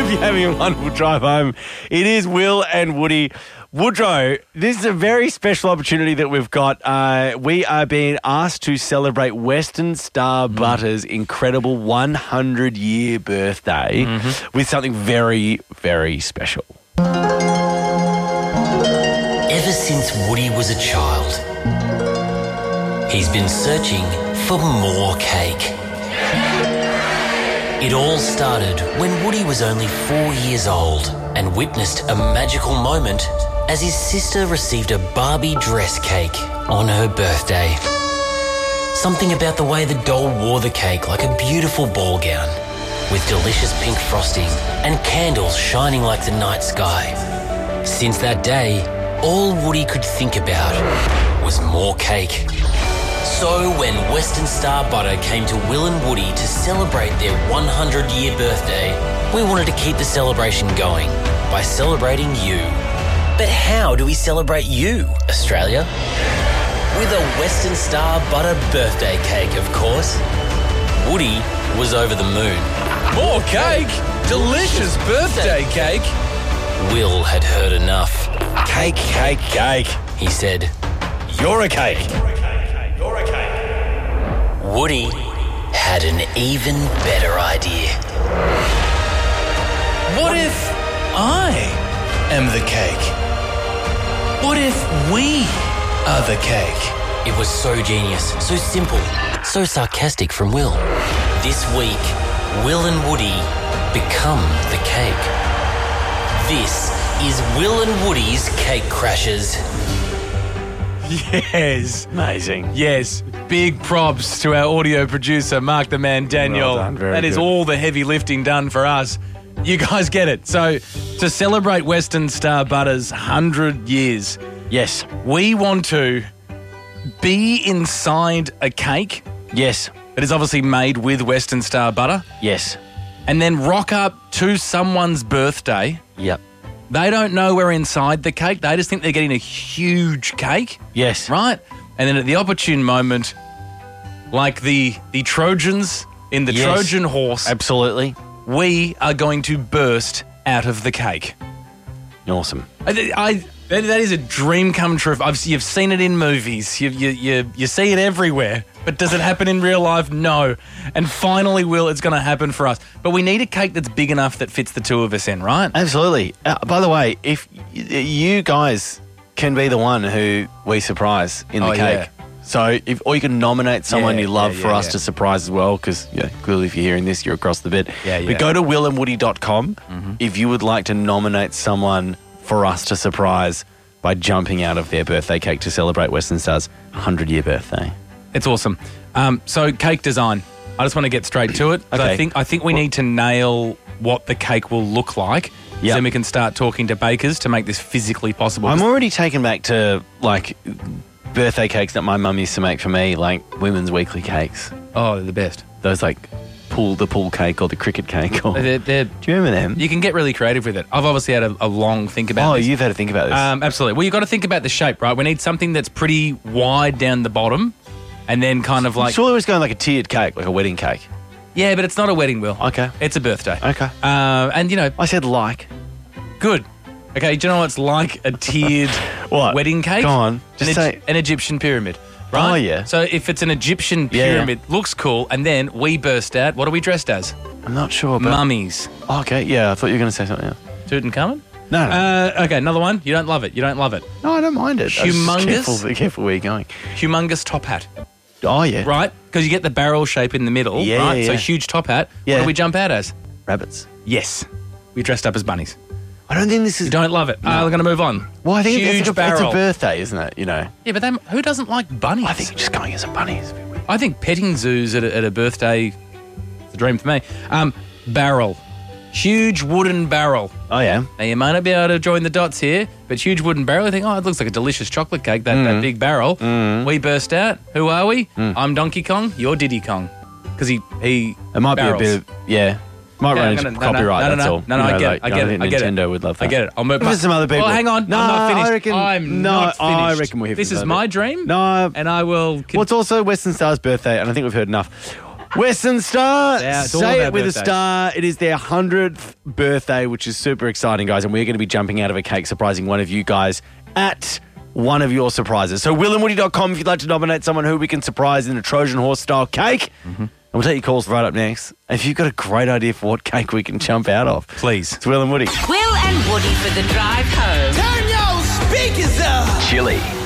Hope you're having a wonderful drive home. It is Will and Woody. Woodrow, this is a very special opportunity that we've got. We are being asked to celebrate Western Star Butter's incredible 100-year birthday with something very, very special. Ever since Woody was a child, he's been searching for more cake. It all started when Woody was only 4 years old and witnessed a magical moment as his sister received a Barbie dress cake on her birthday. Something about the way the doll wore the cake like a beautiful ball gown with delicious pink frosting and candles shining like the night sky. Since that day, all Woody could think about was more cake. So when Western Star Butter came to Will and Woody to celebrate their 100-year birthday, we wanted to keep the celebration going by celebrating you. But how do we celebrate you, Australia? With a Western Star Butter birthday cake, of course. Woody was over the moon. More cake? Delicious birthday cake? Will had heard enough. Cake, cake, cake. He said, You're a cake. You're a cake. Woody had an even better idea. What if I am the cake? What if we are the cake? It was so genius, so simple, so sarcastic from Will. This week, Will and Woody become the cake. This is Will and Woody's Cake Crashers. Yes. Amazing. Yes. Big props to our audio producer, Mark the Man Daniel. Well done, very that is good. all the heavy lifting done for us. You guys get it. So, to celebrate Western Star Butter's 100 years, Yes. we want to be inside a cake Yes. that is obviously made with Western Star Butter Yes. and then rock up to someone's birthday. Yep. They don't know we're inside the cake. They just think they're getting a huge cake, Yes. right? And then at the opportune moment, like the Trojans in the Yes. Trojan horse, Absolutely. we are going to burst out of the cake. Awesome. That is a dream come true. You've seen it in movies. You see it everywhere. But does it happen in real life? No. And finally, Will, it's going to happen for us. But we need a cake that's big enough that fits the two of us in, right? Absolutely. By the way, if you guys can be the one who we surprise in the Oh, cake. yeah. So, or you can nominate someone Yeah, you love yeah, for yeah, us yeah. to surprise as well, because clearly if you're hearing this, you're across the bit. Yeah, But yeah. go to willandwoody.com if you would like to nominate someone for us to surprise by jumping out of their birthday cake to celebrate Western Star's 100-year birthday. It's awesome. So cake design. I just want to get straight to it. Okay. I think we need to nail what the cake will look like. Yep. Then we can start talking to bakers to make this physically possible. I'm already taken back to, like, birthday cakes that my mum used to make for me, like Women's Weekly cakes. Oh, they're the best. Those, like, the pool cake or the cricket cake. Or, They're, do you remember them? you can get really creative with it. I've obviously had a long think about Oh, this. you've had to think about this. Absolutely. Well, you've got to think about the shape, right? We need something that's pretty wide down the bottom and then kind of like... Surely it was going like a tiered cake, like a wedding cake. Yeah, but it's not a wedding, Will. Okay. It's a birthday. Okay. And, you know, I said like. good. Okay, do you know what's like a tiered What? wedding cake? Go on. Just say. An Egyptian pyramid, right? Oh, yeah. So if it's an Egyptian Yeah, yeah. pyramid, looks cool, and then we burst out. What are we dressed as? I'm not sure, but. Mummies. Oh, okay, yeah, I thought you were going to say something else. Tutankhamun? No. Okay, another one. You don't love it. You don't love it. No, I don't mind it. I was just Humongous? Be careful where you're going. Humongous top hat, Oh, yeah. right? Because you get the barrel shape in the middle, Yeah, right? yeah, So yeah. huge top hat. Yeah. What do we jump out as? Rabbits. Yes. We dressed up as bunnies. I don't think this is. You don't love it. We're going to move on. Well, I think huge it's a barrel. birthday, isn't it? You know. Yeah, but who doesn't like bunnies? I think you're just going as a bunny. Is a bit weird. I think petting zoos at a birthday is a dream for me. Barrel. Huge wooden barrel. Oh, yeah. Now, you might not be able to join the dots here, but huge wooden barrel. I think, it looks like a delicious chocolate cake, that big barrel. We burst out. Who are we? I'm Donkey Kong. You're Diddy Kong. Because he It might barrels. be a bit of. Yeah. Might run into copyright, that's all. No, You know, I get like, it. I get it. I get it. Nintendo would love that. I get it. I'll move. There's some other people. Well, hang on. No, I'm not finished. I reckon. I'm no, not finished. I reckon we're here for This is the my bit. dream. No. And I will. Well, it's also Western Star's birthday, and I think we've heard enough. Western Star, Yeah, it's all say about it with birthdays. a star. It is their 100th birthday, which is super exciting, guys. And we're going to be jumping out of a cake, surprising one of you guys at one of your surprises. So willandwoody.com if you'd like to nominate someone who we can surprise in a Trojan horse style cake. And we'll take your calls right up next. If you've got a great idea for what cake we can jump out of, Please. it's Will and Woody. Will and Woody for the drive home. Turn your speakers up. Chili